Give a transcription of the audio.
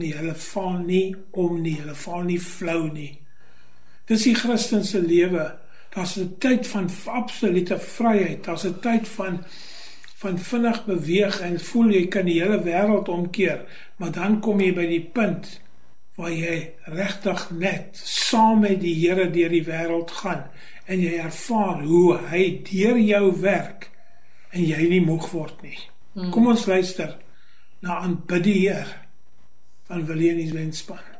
nie, hulle val nie om nie, hulle val nie flou nie. Dis die Christense lewe, daar's 'n tyd van absolute vryheid, daar's 'n tyd van vinnig beweeg en voel jy kan die hele wêreld omkeer, maar dan kom jy by die punt waar jy regtig net saam met die Here deur die wêreld gaan en jy ervaar hoe hy deur jou werk en jy nie moeg word nie. Kom ons luister na Aanbid die Heer van William Wenspan.